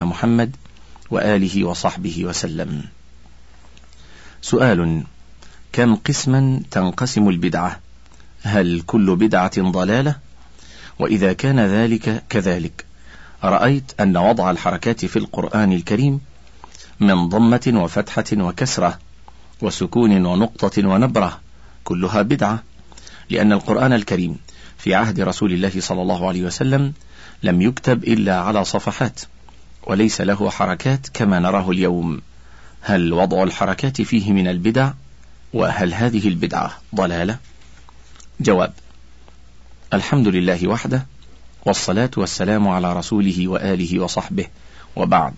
محمد وآله وصحبه وسلم. سؤال: كم قسما تنقسم البدعة؟ هل كل بدعة ضلالة؟ وإذا كان ذلك كذلك، رأيت أن وضع الحركات في القرآن الكريم من ضمة وفتحة وكسرة وسكون ونقطة ونبرة كلها بدعة، لأن القرآن الكريم في عهد رسول الله صلى الله عليه وسلم لم يكتب إلا على صفحات وليس له حركات كما نراه اليوم. هل وضع الحركات فيه من البدع؟ وهل هذه البدعة ضلالة؟ جواب: الحمد لله وحده، والصلاة والسلام على رسوله وآله وصحبه، وبعد.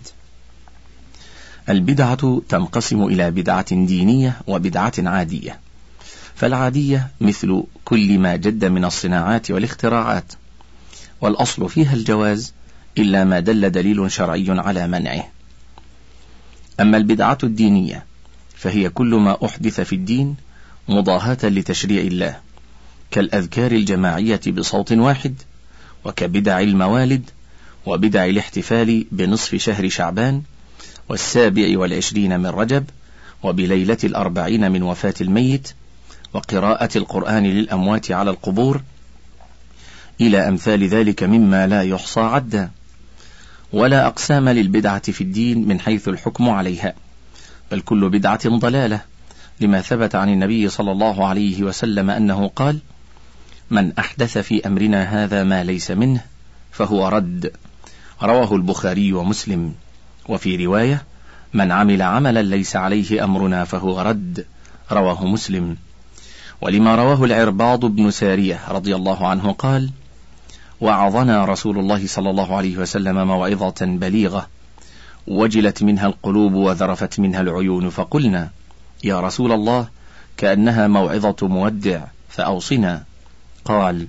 البدعة تنقسم إلى بدعة دينية وبدعة عادية. فالعادية مثل كل ما جد من الصناعات والاختراعات، والأصل فيها الجواز إلا ما دل دليل شرعي على منعه. أما البدعة الدينية فهي كل ما أحدث في الدين مضاهاة لتشريع الله، كالأذكار الجماعية بصوت واحد، وكبدع الموالد، وبدع الاحتفال بنصف شهر شعبان، والسابع والعشرين من رجب، وبليلة 40 من وفاة الميت، وقراءة القرآن للأموات على القبور، إلى أمثال ذلك مما لا يحصى عدا. ولا أقسام للبدعة في الدين من حيث الحكم عليها، بل كل بدعة ضلالة، لما ثبت عن النبي صلى الله عليه وسلم أنه قال: من أحدث في أمرنا هذا ما ليس منه فهو رد. رواه البخاري ومسلم. وفي رواية: من عمل عملا ليس عليه أمرنا فهو رد. رواه مسلم. ولما رواه العرباض بن سارية رضي الله عنه قال: وعظنا رسول الله صلى الله عليه وسلم موعظة بليغة وجلت منها القلوب وذرفت منها العيون، فقلنا: يا رسول الله، كأنها موعظة مودع، فأوصنا. قال: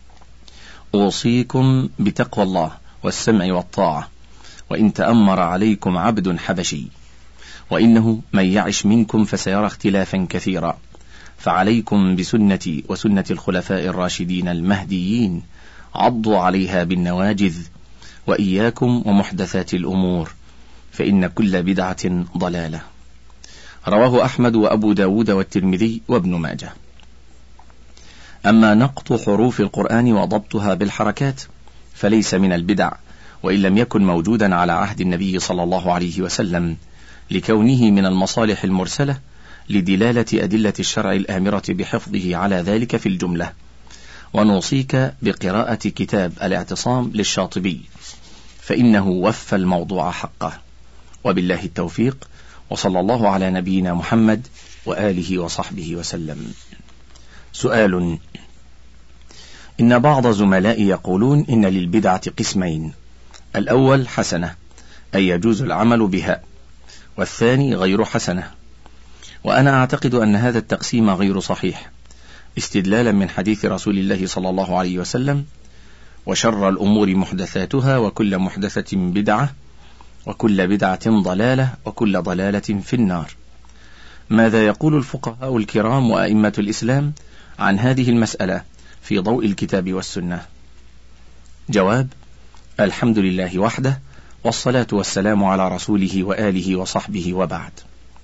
أوصيكم بتقوى الله والسمع والطاعة، وإن تأمر عليكم عبد حبشي، وإنه من يعش منكم فسيرى اختلافا كثيرا، فعليكم بسنتي وسنة الخلفاء الراشدين المهديين، عضوا عليها بالنواجذ، وإياكم ومحدثات الأمور، فإن كل بدعة ضلالة. رواه أحمد وأبو داود والترمذي وابن ماجه. أما نقط حروف القرآن وضبطها بالحركات فليس من البدع، وإن لم يكن موجودا على عهد النبي صلى الله عليه وسلم، لكونه من المصالح المرسلة لدلالة أدلة الشرع الآمرة بحفظه على ذلك في الجملة. ونوصيك بقراءة كتاب الاعتصام للشاطبي، فإنه وفى الموضوع حقه. وبالله التوفيق، وصلى الله على نبينا محمد وآله وصحبه وسلم. سؤال: إن بعض زملائي يقولون إن للبدعة قسمين: الأول حسنة، أي يجوز العمل بها، والثاني غير حسنة. وأنا أعتقد أن هذا التقسيم غير صحيح، استدلالا من حديث رسول الله صلى الله عليه وسلم: وشر الأمور محدثاتها، وكل محدثة بدعة، وكل بدعة ضلالة، وكل ضلالة في النار. ماذا يقول الفقهاء الكرام وأئمة الإسلام عن هذه المسألة في ضوء الكتاب والسنة؟ جواب: الحمد لله وحده، والصلاة والسلام على رسوله وآله وصحبه، وبعد.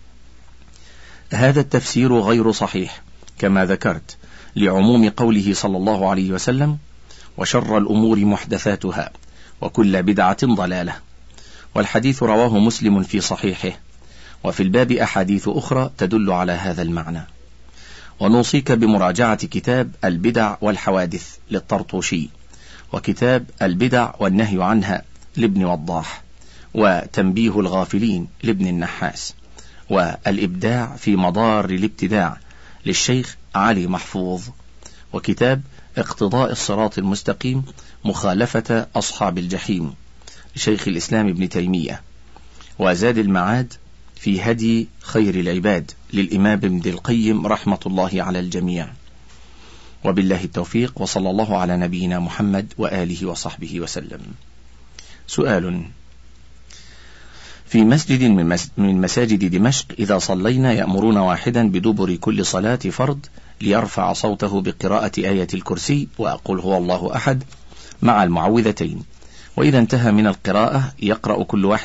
هذا التفسير غير صحيح كما ذكرت، لعموم قوله صلى الله عليه وسلم: وشر الأمور محدثاتها، وكل بدعة ضلالة. والحديث رواه مسلم في صحيحه، وفي الباب أحاديث أخرى تدل على هذا المعنى. ونوصيك بمراجعة كتاب البدع والحوادث للطرطوشي، وكتاب البدع والنهي عنها لابن وضاح، وتنبيه الغافلين لابن النحاس، والإبداع في مضار الابتداع للشيخ علي محفوظ، وكتاب اقتضاء الصراط المستقيم مخالفة أصحاب الجحيم لشيخ الإسلام ابن تيمية، وزاد المعاد في هدي خير العباد للإمام ابن القيم رحمة الله على الجميع. وبالله التوفيق، وصلى الله على نبينا محمد وآله وصحبه وسلم. سؤال: في مسجد من مساجد دمشق إذا صلينا يأمرون واحدا بدبر كل صلاة فرض ليرفع صوته بقراءة آية الكرسي وأقول هو الله أحد مع المعوذتين، وإذا انتهى من القراءة يقرأ كل واحد